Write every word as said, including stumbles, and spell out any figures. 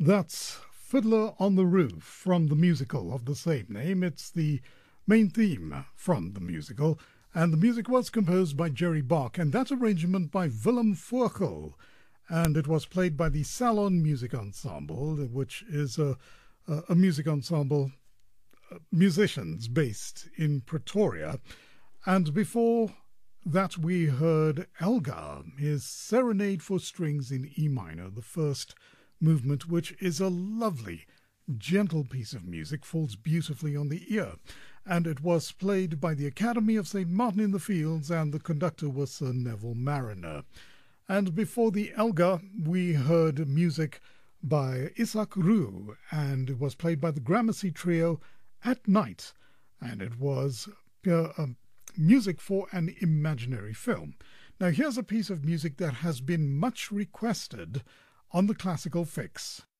That's Fiddler on the Roof from the musical of the same name. It's the main theme from the musical, and the music was composed by Jerry Bach, and that arrangement by Willem Vogel, and it was played by the Salon Music Ensemble, which is a, a, a music ensemble, uh, musicians based in Pretoria. And before that we heard Elgar, his Serenade for Strings in E minor, the first movement, which is a lovely, gentle piece of music, falls beautifully on the ear. And it was played by the Academy of Saint Martin in the Fields, and the conductor was Sir Neville Marriner. And before the Elgar, we heard music by Isak Roo, and it was played by the Gramercy Trio, At Night, and it was uh, um, music for an imaginary film. Now here's a piece of music that has been much requested on the Classical Fix.